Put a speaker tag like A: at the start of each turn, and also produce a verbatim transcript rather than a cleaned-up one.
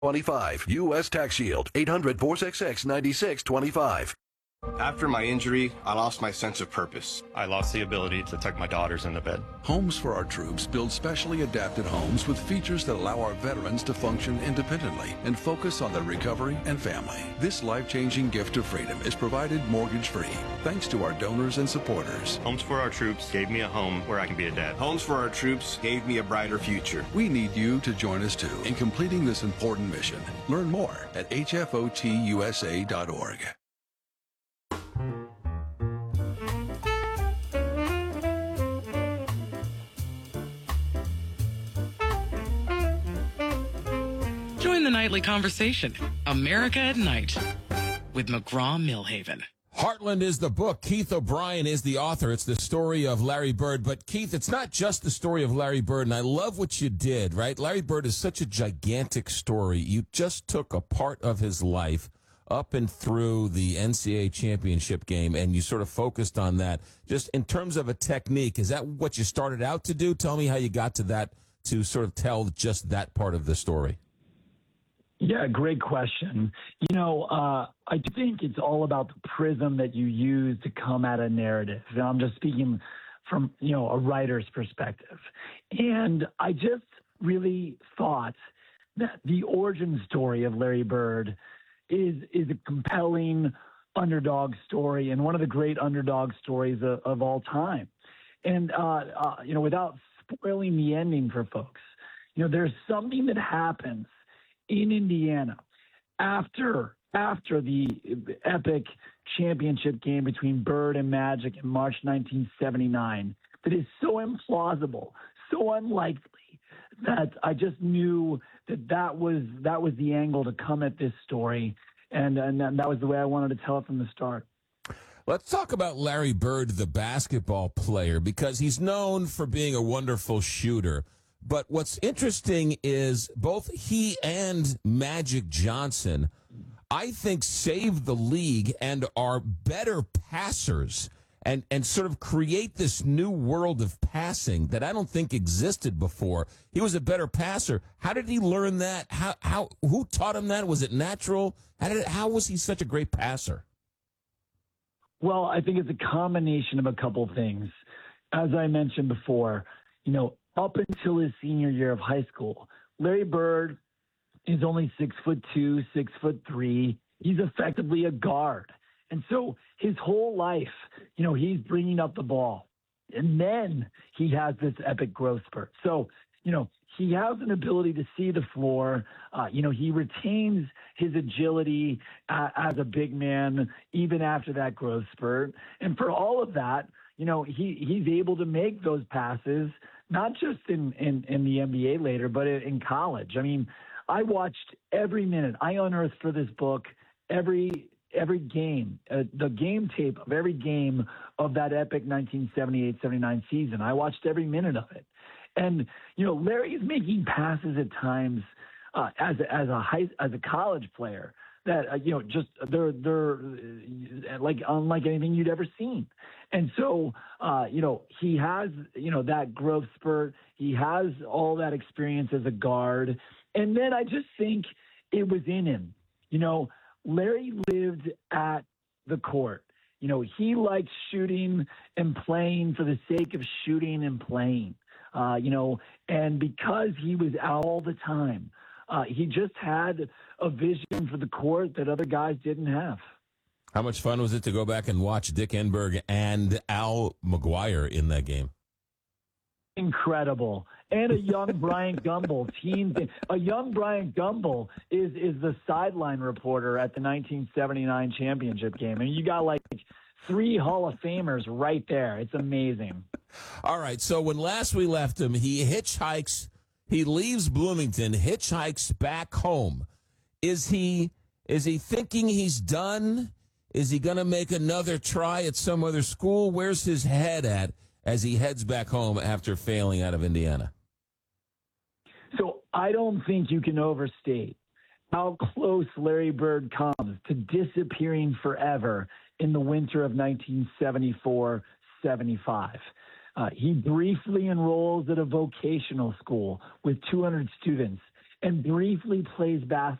A: twenty-five. U S Tax Shield. eight hundred, four six six, nine six two five.
B: After my injury, I lost my sense of purpose.
C: I lost the ability to tuck my daughters into bed.
D: Homes for Our Troops build specially adapted homes with features that allow our veterans to function independently and focus on their recovery and family. This life-changing gift of freedom is provided mortgage-free thanks to our donors and supporters.
C: Homes for Our Troops gave me a home where I can be a dad.
B: Homes for Our Troops gave me a brighter future.
D: We need you to join us too in completing this important mission. Learn more at H F O T U S A dot org.
E: Join the nightly conversation, America at Night, with McGraw-Millhaven.
F: Heartland is the book. Keith O'Brien is the author. It's the story of Larry Bird. But, Keith, it's not just the story of Larry Bird, and I love what you did, right? Larry Bird is such a gigantic story. You just took a part of his life up and through the N C double A championship game, and you sort of focused on that. Just in terms of a technique, is that what you started out to do? Tell me how you got to that, to sort of tell just that part of the story.
G: Yeah, great question. You know, uh, I think it's all about the prism that you use to come at a narrative. And I'm just speaking from, you know, a writer's perspective. And I just really thought that the origin story of Larry Bird is is a compelling underdog story and one of the great underdog stories of, of all time. And, uh, uh, you know, without spoiling the ending for folks, you know, there's something that happens in Indiana after after the epic championship game between Bird and Magic in March nineteen seventy-nine that is so implausible, so unlikely, that I just knew that that was that was the angle to come at this story, and and that was the way I wanted to tell it from the start.
F: Let's talk about Larry Bird, the basketball player, because he's known for being a wonderful shooter. But what's interesting is both he and Magic Johnson, I think, saved the league and are better passers and, and sort of create this new world of passing that I don't think existed before. He was a better passer. How did he learn that? How, how, who taught him that? Was it natural? How did it, how was he such a great passer?
G: Well, I think it's a combination of a couple things. As I mentioned before, you know, up until his senior year of high school, Larry Bird is only six foot two, six foot three. He's effectively a guard. And so his whole life, you know, he's bringing up the ball. And then he has this epic growth spurt. So, you know, he has an ability to see the floor. Uh, you know, he retains his agility uh, as a big man, even after that growth spurt. And for all of that, you know, he, he's able to make those passes, not just in, in, in the N B A later, but in college. I mean, I watched every minute. I unearthed for this book every every game, uh, the game tape of every game of that epic nineteen seventy-eight seventy-nine season. I watched every minute of it. And, you know, Larry is making passes at times uh, as, a, as, a high, as a college player that, uh, you know, just they're, they're uh, like unlike anything you'd ever seen. And so, uh, you know, he has, you know, that growth spurt. He has all that experience as a guard. And then I just think it was in him. You know, Larry lived at the court. You know, he liked shooting and playing for the sake of shooting and playing, uh, you know, and because he was out all the time, uh, he just had a vision for the court that other guys didn't have.
F: How much fun was it to go back and watch Dick Enberg and Al McGuire in that game?
G: Incredible. And a young Brian Gumbel. Team, a young Brian Gumbel is, is the sideline reporter at the nineteen seventy-nine championship game. And you got like three Hall of Famers right there. It's amazing.
F: All right. So when last we left him, he hitchhikes, he leaves Bloomington, hitchhikes back home. Is he, is he thinking he's done? Is he going to make another try at some other school? Where's his head at as he heads back home after failing out of Indiana?
G: So I don't think you can overstate how close Larry Bird comes to disappearing forever in the winter of nineteen seventy-four seventy-five. Uh, he briefly enrolls at a vocational school with two hundred students, and briefly plays basketball